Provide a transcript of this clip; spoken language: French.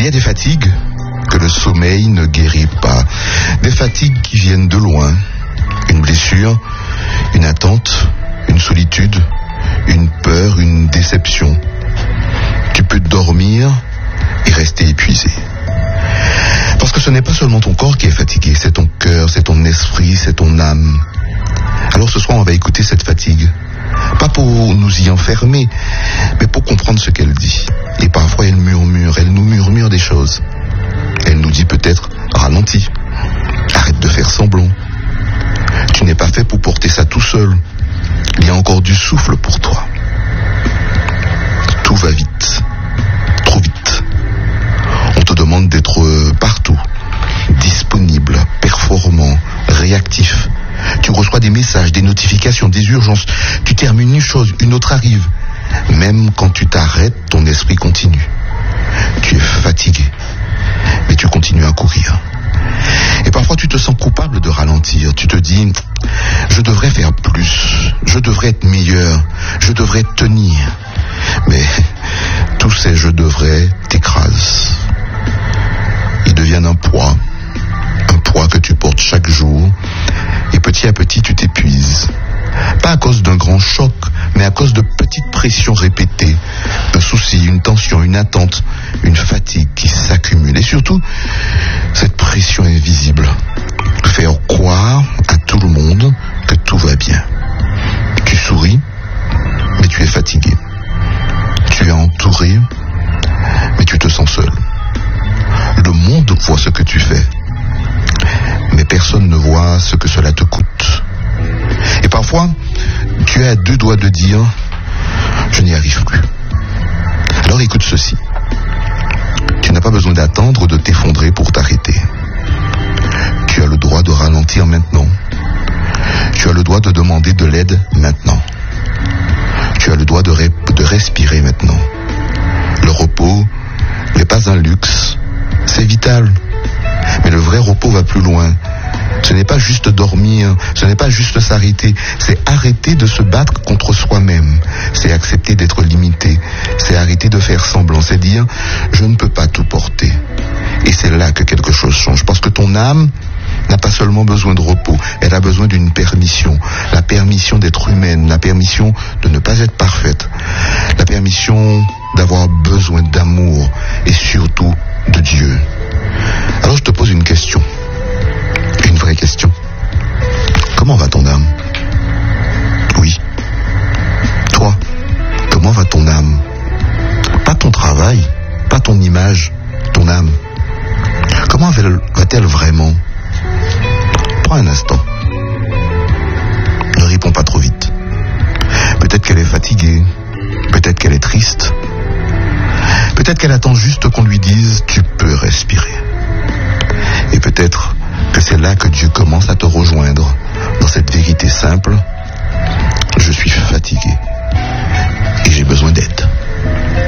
a des fatigues que le sommeil ne guérit pas. Des fatigues qui viennent de loin. Une blessure, une attente, une solitude, une peur, une déception. Tu peux dormir et rester épuisé. Parce que ce n'est pas seulement ton corps qui est fatigué, c'est ton cœur, c'est ton esprit, c'est ton âme. Alors ce soir, on va écouter cette fatigue. Pas pour nous y enfermer, mais pour comprendre ce qu'elle dit. Et parfois, elle nous murmure des choses. Elle nous dit peut-être, ralentis, arrête de faire semblant. Tu n'es pas fait pour porter ça tout seul. Il y a encore du souffle pour toi. Tout va vite, trop vite. On te demande d'être partout, disponible, performant, réactif. Tu reçois des messages, des notifications, des urgences. Tu termines une chose, une autre arrive. Même quand tu t'arrêtes, ton esprit continue. Tu es fatigué, mais tu continues à courir. Et parfois tu te sens coupable de ralentir. Tu te dis, je devrais faire plus, je devrais être meilleur, je devrais tenir. Mais tous ces je devrais t'écrasent. Ils deviennent un poids que tu portes chaque jour. Et petit à petit tu t'épuises. Pas à cause d'un grand choc, mais à cause de petites pressions répétées. Un souci, une tension, une attente, une fatigue qui s'accumule. Et surtout, cette pression invisible. Faire croire à tout le monde que tout va bien. Tu souris, mais tu es fatigué. Tu es entouré, mais tu te sens seul. Le monde voit ce que tu fais, mais personne ne voit ce que cela te coûte. Et parfois, tu es à deux doigts de dire « je n'y arrive plus ». Alors écoute ceci. Tu n'as pas besoin d'attendre de t'effondrer pour t'arrêter. Tu as le droit de ralentir maintenant. Tu as le droit de demander de l'aide maintenant. Tu as le droit de respirer maintenant. Le repos n'est pas un luxe, c'est vital. Mais le vrai repos va plus loin. Ce n'est pas juste dormir, ce n'est pas juste s'arrêter, c'est arrêter de se battre contre soi-même, c'est accepter d'être limité, c'est arrêter de faire semblant, c'est dire je ne peux pas tout porter. Et c'est là que quelque chose change, parce que ton âme n'a pas seulement besoin de repos, elle a besoin d'une permission, la permission d'être humaine, la permission de ne pas être parfaite, la permission d'avoir besoin d'amour et surtout de Dieu. Alors je te pose une question. Une vraie question. Comment va ton âme? Oui. Toi, comment va ton âme? Pas ton travail, pas ton image, ton âme. Comment va-t-elle vraiment? Prends un instant. Ne réponds pas trop vite. Peut-être qu'elle est fatiguée, peut-être qu'elle est triste, peut-être qu'elle attend juste qu'on lui dise « tu peux respirer ». Et peut-être que c'est là que Dieu commence à te